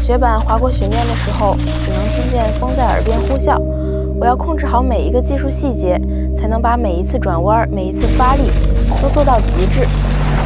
雪板划过雪面的时候，只能听见风在耳边呼啸。我要控制好每一个技术细节，才能把每一次转弯、每一次发力都做到极致。